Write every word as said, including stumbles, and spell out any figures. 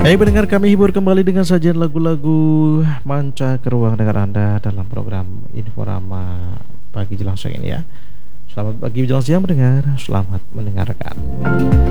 Baik pendengar, kami hibur kembali dengan sajian lagu-lagu manca ke ruang dengar Anda dalam program Inforama Pagi Jelang Siang ini ya. Selamat pagi menjelang siang pendengar, selamat mendengarkan.